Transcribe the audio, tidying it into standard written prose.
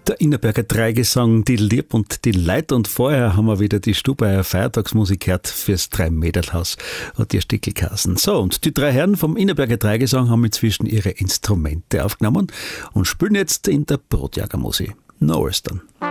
Der Innerberger Dreigesang, die Lieb und die Leid, und vorher haben wir wieder die Stubaier Feiertagsmusik gehört fürs Drei-Mädelhaus, hat ihr Stickel geheißen. So, und die drei Herren vom Innerberger Dreigesang haben inzwischen ihre Instrumente aufgenommen und spielen jetzt in der Brotjagermusik. No worries dann.